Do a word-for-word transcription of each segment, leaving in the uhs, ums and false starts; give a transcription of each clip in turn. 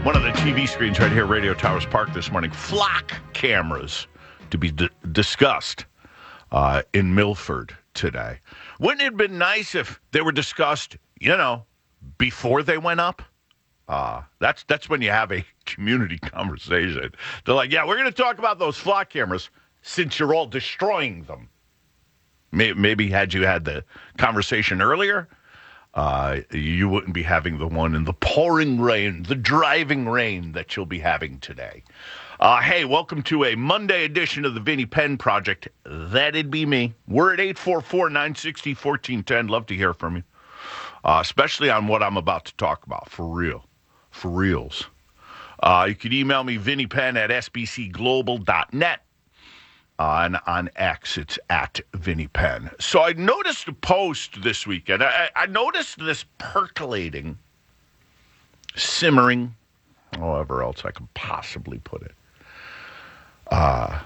One of the T V screens right here, Radio Towers Park this morning. Flock cameras to be d- discussed uh, in Milford today. Wouldn't it have been nice if they were discussed, you know, before they went up? Uh, that's that's when you have a community conversation. They're like, yeah, we're going to talk about those flock cameras since you're all destroying them. Maybe, maybe had you had the conversation earlier, uh, you wouldn't be having the one in the pouring rain, the driving rain that you'll be having today. Uh, hey, welcome to a Monday edition of the Vinnie Penn Project. That'd be me. We're at eight four four, nine six zero, one four one zero. Love to hear from you, uh, especially on what I'm about to talk about, for real, for reals. Uh, you can email me, Vinnie Penn at s b c global dot net. Uh, and on X, it's at Vinnie Penn. So I noticed a post this weekend. I, I noticed this percolating, simmering, however else I can possibly put it. Uh,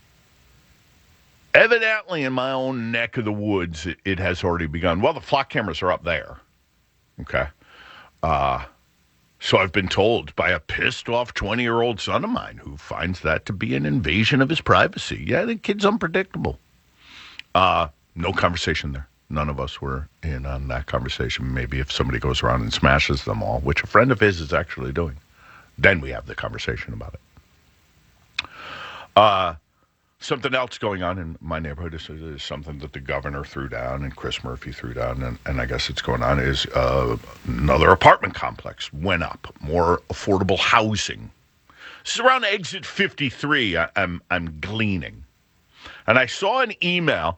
evidently, in my own neck of the woods, it, it has already begun. Well, the flock cameras are up there. Okay. Uh, so I've been told by a pissed-off twenty-year-old son of mine who finds that to be an invasion of his privacy. Yeah, the kid's unpredictable. Uh, no conversation there. None of us were in on that conversation. Maybe if somebody goes around and smashes them all, which a friend of his is actually doing, then we have the conversation about it. Uh, something else going on in my neighborhood is, is something that the governor threw down and Chris Murphy threw down, and, and I guess it's going on, is uh, another apartment complex went up, more affordable housing. This is around exit fifty-three, I, I'm, I'm gleaning. And I saw an email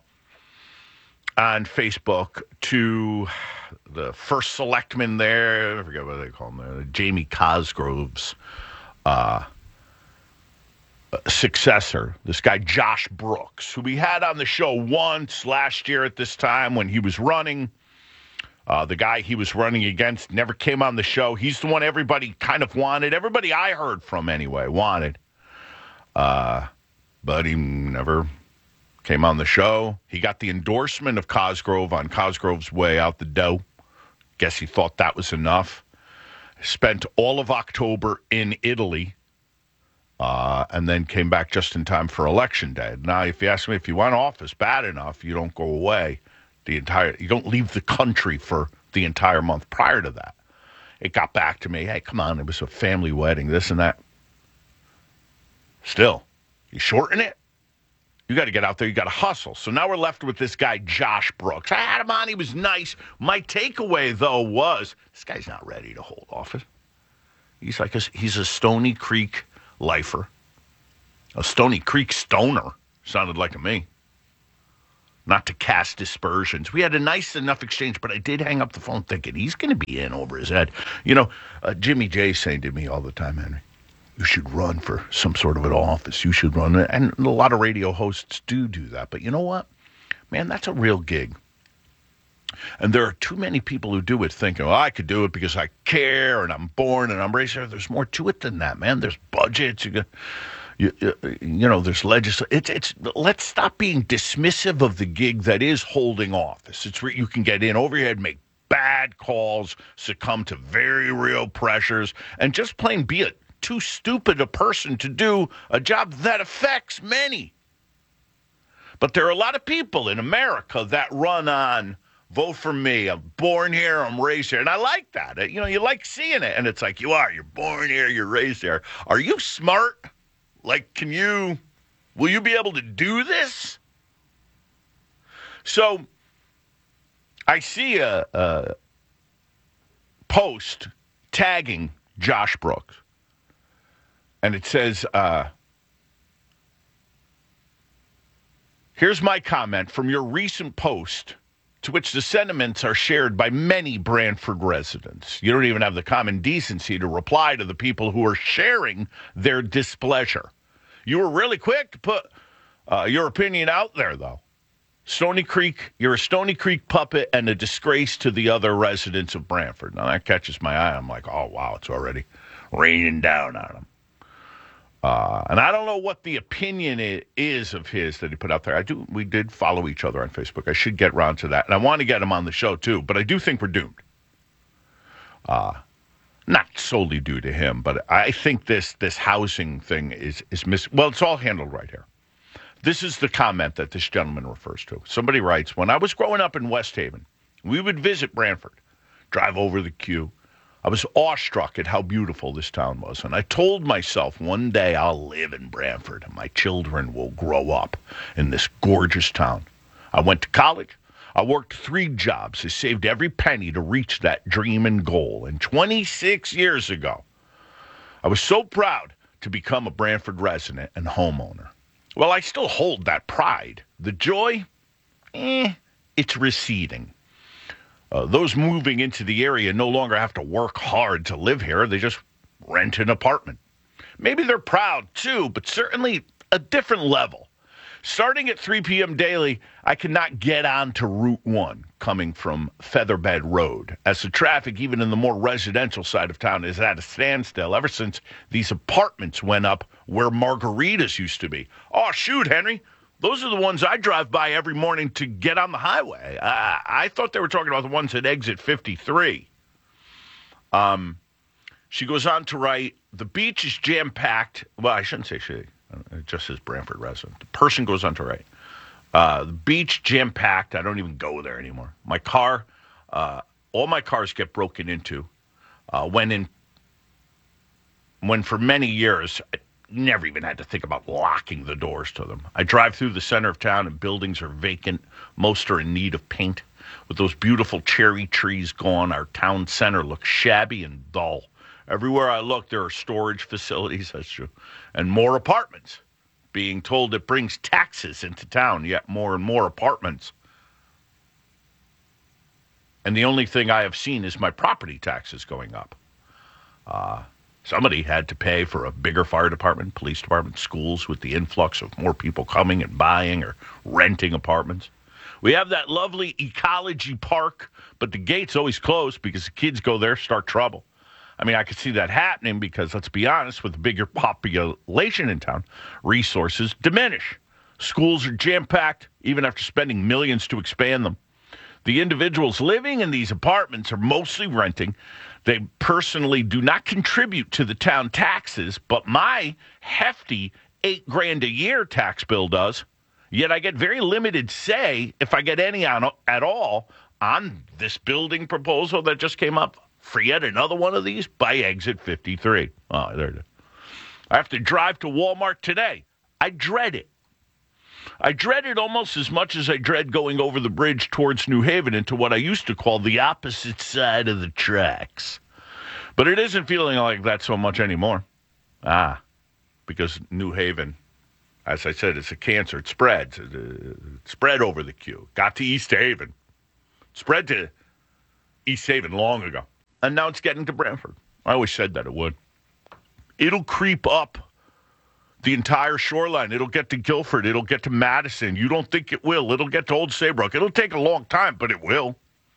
on Facebook to the first selectman there, I forget what they call him there, Jamie Cosgrove's uh successor, this guy Josh Brooks, who we had on the show once last year at this time when he was running. Uh, the guy he was running against never came on the show. He's the one everybody kind of wanted. Everybody I heard from anyway wanted. Uh, but he never came on the show. He got the endorsement of Cosgrove on Cosgrove's way out the door. Guess he thought that was enough. Spent all of October in Italy. Uh, and then came back just in time for Election Day. Now, if you ask me, if you want office bad enough, you don't go away the entire, you don't leave the country for the entire month prior to that. It got back to me, hey, come on, it was a family wedding, this and that. Still, you shorten it, you got to get out there, you got to hustle. So now we're left with this guy, Josh Brooks. I had him on, he was nice. My takeaway, though, was this guy's not ready to hold office. He's like, a, he's a Stony Creek lifer. A Stony Creek stoner. Sounded like a me. Not to cast dispersions. We had a nice enough exchange, but I did hang up the phone thinking he's going to be in over his head. You know, uh, Jimmy J saying to me all the time, Henry, you should run for some sort of an office. You should run. And a lot of radio hosts do do that. But you know what? Man, that's a real gig. And there are too many people who do it thinking, well, I could do it because I care and I'm born and I'm raised here. There's more to it than that, man. There's budgets. You, you, you know, there's legislation. It's, it's, let's stop being dismissive of the gig that is holding office. It's where you can get in over your head, make bad calls, succumb to very real pressures, and just plain be a too stupid a person to do a job that affects many. But there are a lot of people in America that run on, vote for me. I'm born here. I'm raised here. And I like that. You know, you like seeing it. And it's like, you are. You're born here. You're raised here. Are you smart? Like, can you, will you be able to do this? So I see a, a post tagging Josh Brooks. And it says, uh, here's my comment from your recent post, to which the sentiments are shared by many Brantford residents. You don't even have the common decency to reply to the people who are sharing their displeasure. You were really quick to put uh, your opinion out there, though. Stony Creek, you're a Stony Creek puppet and a disgrace to the other residents of Brantford. Now, that catches my eye. I'm like, oh, wow, it's already raining down on them. Uh, and I don't know what the opinion is of his that he put out there. I do. We did follow each other on Facebook. I should get around to that. And I want to get him on the show, too. But I do think we're doomed. Uh, Not solely due to him, but I think this this housing thing is is mis. Well, it's all handled right here. This is the comment that this gentleman refers to. Somebody writes, when I was growing up in West Haven, we would visit Branford, drive over the Q. I was awestruck at how beautiful this town was, and I told myself one day I'll live in Branford and my children will grow up in this gorgeous town. I went to college. I worked three jobs. I saved every penny to reach that dream and goal. And twenty-six years ago, I was so proud to become a Branford resident and homeowner. Well, I still hold that pride. The joy, eh, it's receding. Uh, those moving into the area no longer have to work hard to live here. They just rent an apartment. Maybe they're proud too, but certainly a different level. Starting at three p.m. daily, I cannot get on to Route one coming from Featherbed Road, as the traffic, even in the more residential side of town, is at a standstill ever since these apartments went up where Margaritas used to be. Oh, shoot, Henry. Those are the ones I drive by every morning to get on the highway. I, I thought they were talking about the ones at exit fifty-three. Um, she goes on to write, the beach is jam-packed. Well, I shouldn't say she. It just says Branford resident. The person goes on to write, uh, the beach jam-packed. I don't even go there anymore. My car, uh, all my cars get broken into. Uh, when in, when for many years, I never even had to think about locking the doors to them. I drive through the center of town and buildings are vacant. Most are in need of paint. With those beautiful cherry trees gone, our town center looks shabby and dull. Everywhere I look, there are storage facilities, that's true, and more apartments. Being told it brings taxes into town, yet more and more apartments. And the only thing I have seen is my property taxes going up. Uh, somebody had to pay for a bigger fire department, police department, schools with the influx of more people coming and buying or renting apartments. We have that lovely ecology park, but the gate's always closed because the kids go there, start trouble. I mean, I could see that happening because, let's be honest, with a bigger population in town, resources diminish. Schools are jam-packed, even after spending millions to expand them. The individuals living in these apartments are mostly renting. They personally do not contribute to the town taxes, but my hefty eight grand a year tax bill does. Yet I get very limited say, if I get any on at all, on this building proposal that just came up for yet another one of these by exit fifty-three. Oh, there it is. I have to drive to Walmart today. I dread it. I dread it almost as much as I dread going over the bridge towards New Haven into what I used to call the opposite side of the tracks. But it isn't feeling like that so much anymore. Ah, because New Haven, as I said, it's a cancer. It spreads. It, it spread over the Q. Got to East Haven. Spread to East Haven long ago. And now it's getting to Branford. I always said that it would. It'll creep up the entire shoreline. It'll get to Guilford. It'll get to Madison. You don't think it will. It'll get to Old Saybrook. It'll take a long time, but it will.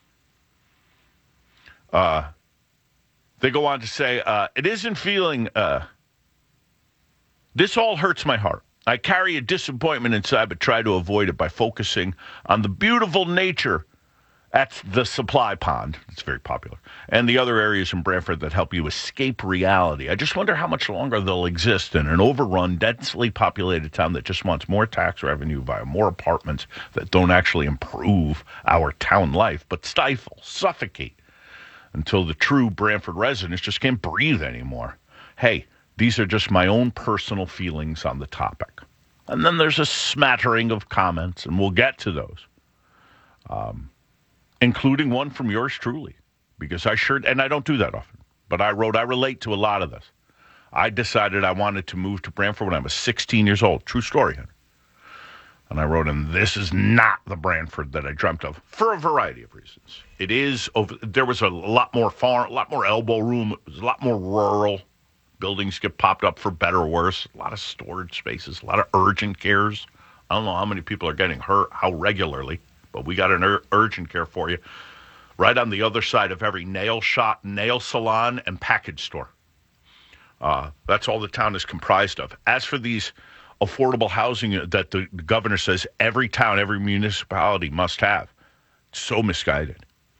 Uh, they go on to say, uh, it isn't feeling, uh, this all hurts my heart. I carry a disappointment inside, but try to avoid it by focusing on the beautiful nature at the Supply Pond. It's very popular. And the other areas in Branford that help you escape reality. I just wonder how much longer they'll exist in an overrun, densely populated town that just wants more tax revenue via more apartments that don't actually improve our town life, but stifle, suffocate, until the true Branford residents just can't breathe anymore. Hey, these are just my own personal feelings on the topic. And then there's a smattering of comments, and we'll get to those. Um... Including one from yours truly, because I sure, and I don't do that often, but I wrote, I relate to a lot of this. I decided I wanted to move to Branford when I was sixteen years old. True story, Henry. And I wrote, and this is not the Branford that I dreamt of for a variety of reasons. It is, over, there was a lot more farm, a lot more elbow room. It was a lot more rural. Buildings get popped up for better or worse. A lot of storage spaces, a lot of urgent cares. I don't know how many people are getting hurt, how regularly. But we got an ur- urgent care for you right on the other side of every nail shop, nail salon, and package store. Uh, that's all the town is comprised of. As for these affordable housing that the governor says every town, every municipality must have, it's so misguided.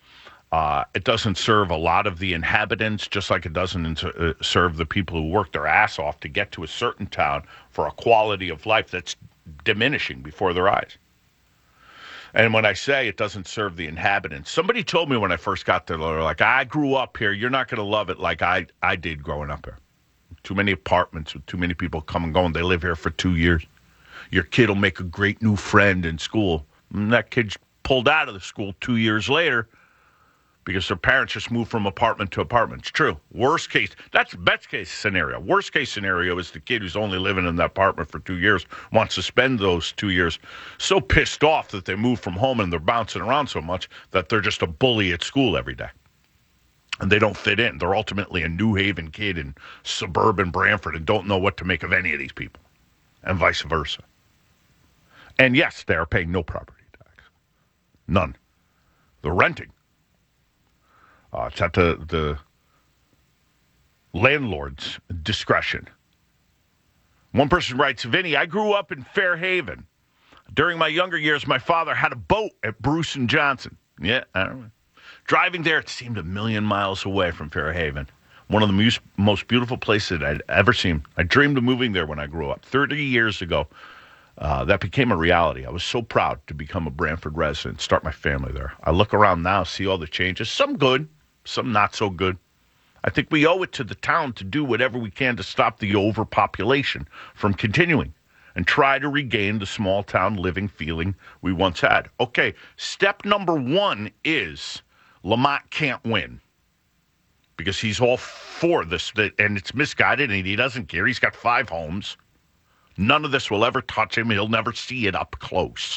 Uh, it doesn't serve a lot of the inhabitants, just like it doesn't uh, serve the people who work their ass off to get to a certain town for a quality of life that's diminishing before their eyes. And when I say it doesn't serve the inhabitants, somebody told me when I first got there, they were like, I grew up here. You're not going to love it like I, I did growing up here. Too many apartments with too many people come and go, and they live here for two years. Your kid will make a great new friend in school. And that kid's pulled out of the school two years later because their parents just moved from apartment to apartment. It's true. Worst case, that's the best case scenario. Worst case scenario is the kid who's only living in that apartment for two years wants to spend those two years so pissed off that they moved from home and they're bouncing around so much that they're just a bully at school every day. And they don't fit in. They're ultimately a New Haven kid in suburban Branford and don't know what to make of any of these people, and vice versa. And yes, they are paying no property tax. None. They're renting. Uh, it's at the, the landlord's discretion. One person writes, Vinny, I grew up in Fairhaven. During my younger years, my father had a boat at Bruce and Johnson. Yeah, I don't know. Driving there, it seemed a million miles away from Fairhaven. One of the most, most beautiful places I'd ever seen. I dreamed of moving there when I grew up. thirty years ago, uh, that became a reality. I was so proud to become a Branford resident, start my family there. I look around now, see all the changes. Some good, some not so good. I think we owe it to the town to do whatever we can to stop the overpopulation from continuing and try to regain the small town living feeling we once had. Okay, step number one is Lamont can't win because he's all for this, and it's misguided, and he doesn't care. He's got five homes. None of this will ever touch him. He'll never see it up close.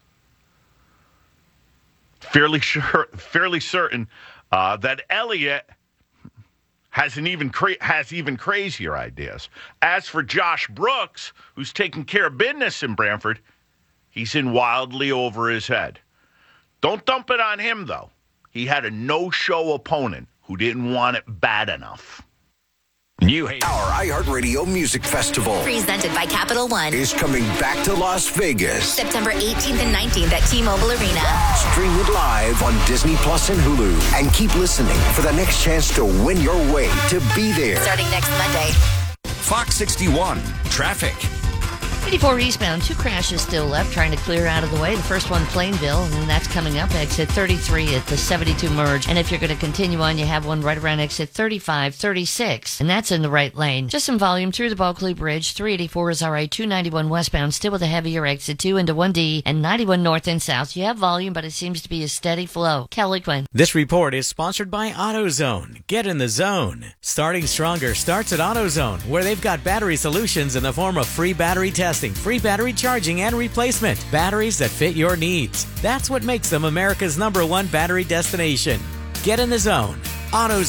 Fairly sure, fairly certain uh, that Elliott has an even cra- has even crazier ideas. As for Josh Brooks, who's taking care of business in Branford, he's in wildly over his head. Don't dump it on him, though. He had a no-show opponent who didn't want it bad enough. New Haven. Our iHeartRadio Music Festival, presented by Capital One, is coming back to Las Vegas. September eighteenth and nineteenth at T-Mobile Arena. Stream it live on Disney Plus and Hulu. And keep listening for the next chance to win your way to be there. Starting next Monday. Fox sixty-one, traffic. eighty-four eastbound, two crashes still left, trying to clear out of the way. The first one, Plainville, and that's coming up. Exit thirty-three at the seventy-two merge. And if you're going to continue on, you have one right around exit thirty-five, thirty-six, and that's in the right lane. Just some volume through the Bulkley Bridge. three eighty-four is all right. two ninety-one westbound, still with a heavier exit two into one D, and ninety-one north and south. You have volume, but it seems to be a steady flow. Kelly Quinn. This report is sponsored by AutoZone. Get in the zone. Starting stronger starts at AutoZone, where they've got battery solutions in the form of free battery testing, free battery charging and replacement, batteries that fit your needs. That's what makes them America's number one battery destination. Get in the zone. AutoZone.